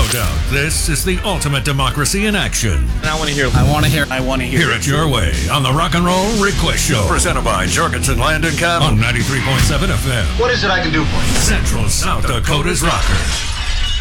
doubt, this is the ultimate democracy in action. And I want to hear. Hear it your way on the Rock and Roll Request Show. Presented by Jorgensen Land and Cabin on 93.7 FM. What is it I can do for you? Central South Dakota's rocker.